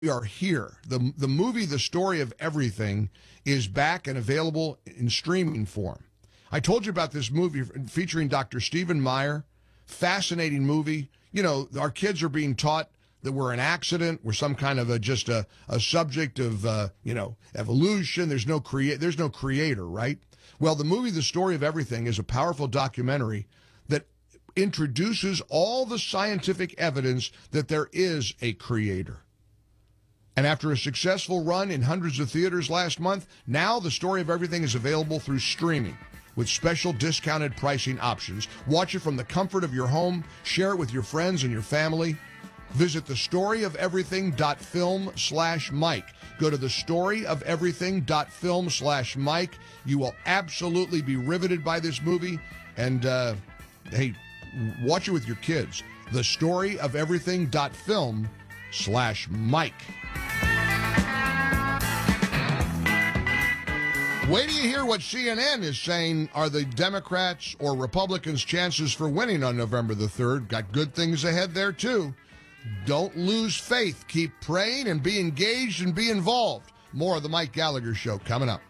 We are here. The movie, The Story of Everything, is back and available in streaming form. I told you about this movie featuring Dr. Stephen Meyer. Fascinating movie. You know, our kids are being taught that we're an accident, we're some kind of a subject of evolution. There's no creator, right? Well, the movie The Story of Everything is a powerful documentary that introduces all the scientific evidence that there is a creator. And after a successful run in hundreds of theaters last month, now The Story of Everything is available through streaming with special discounted pricing options. Watch it from the comfort of your home. Share it with your friends and your family. Visit thestoryofeverything.film/Mike. Go to thestoryofeverything.film/Mike. You will absolutely be riveted by this movie. And, hey, watch it with your kids. Thestoryofeverything.film/Mike. Wait till you hear what CNN is saying are the Democrats' or Republicans' chances for winning on November the 3rd. Got good things ahead there, too. Don't lose faith. Keep praying and be engaged and be involved. More of the Mike Gallagher Show coming up.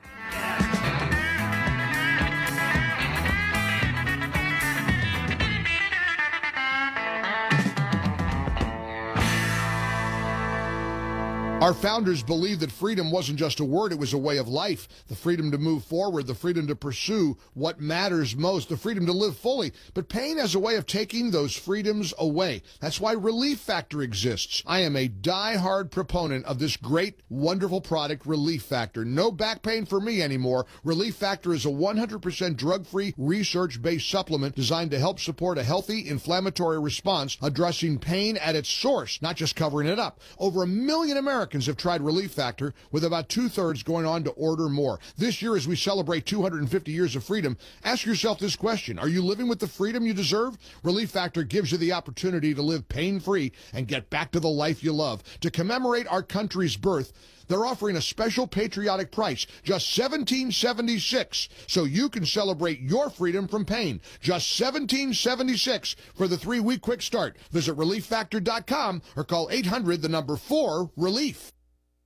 Our founders believed that freedom wasn't just a word, it was a way of life. The freedom to move forward, the freedom to pursue what matters most, the freedom to live fully. But pain has a way of taking those freedoms away. That's why Relief Factor exists. I am a die-hard proponent of this great, wonderful product, Relief Factor. No back pain for me anymore. Relief Factor is a 100% drug-free, research-based supplement designed to help support a healthy inflammatory response, addressing pain at its source, not just covering it up. Over 1 million Americans have tried Relief Factor, with about 2/3 going on to order more. This year, as we celebrate 250 years of freedom, ask yourself this question: are you living with the freedom you deserve? Relief Factor gives you the opportunity to live pain-free and get back to the life you love. To commemorate our country's birth, they're offering a special patriotic price, just $17.76, so you can celebrate your freedom from pain. Just $17.76 for the 3-week quick start. Visit ReliefFactor.com or call 800-4-RELIEF.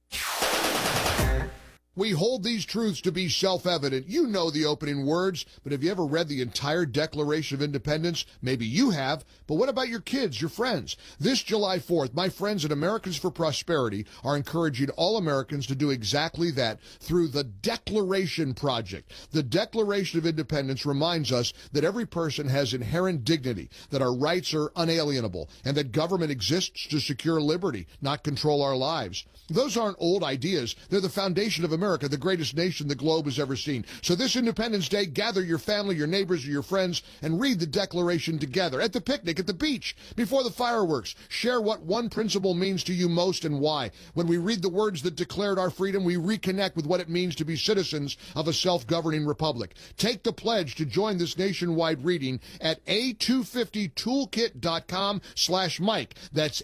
We hold these truths to be self-evident. You know the opening words, but have you ever read the entire Declaration of Independence? Maybe you have, but what about your kids, your friends? This July 4th, my friends at Americans for Prosperity are encouraging all Americans to do exactly that through the Declaration Project. The Declaration of Independence reminds us that every person has inherent dignity, that our rights are unalienable, and that government exists to secure liberty, not control our lives. Those aren't old ideas. They're the foundation of America, the greatest nation the globe has ever seen. So this Independence Day, gather your family, your neighbors, or your friends, and read the Declaration together. At the picnic, at the beach, before the fireworks. Share what one principle means to you most and why. When we read the words that declared our freedom, we reconnect with what it means to be citizens of a self-governing republic. Take the pledge to join this nationwide reading at a250toolkit.com/Mike. That's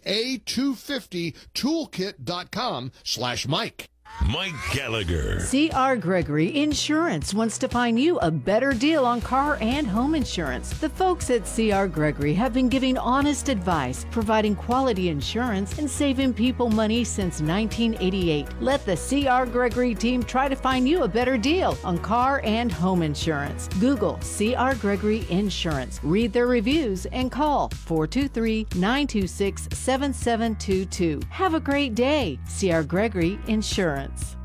a250toolkit.com/Mike. Mike Gallagher. C.R. Gregory Insurance wants to find you a better deal on car and home insurance. The folks at C.R. Gregory have been giving honest advice, providing quality insurance, and saving people money since 1988. Let the C.R. Gregory team try to find you a better deal on car and home insurance. Google C.R. Gregory Insurance. Read their reviews and call 423-926-7722. Have a great day. C.R. Gregory Insurance.